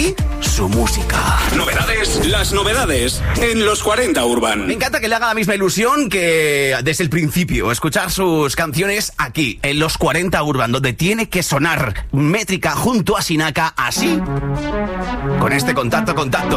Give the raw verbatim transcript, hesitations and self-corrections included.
ti su música. Novedades, las novedades en los cuarenta Urban. Me encanta que le haga la misma ilusión que desde el principio escuchar sus canciones aquí, en los cuarenta Urban, donde tiene que sonar Métrica junto a Sinaka así, con este contacto, contacto.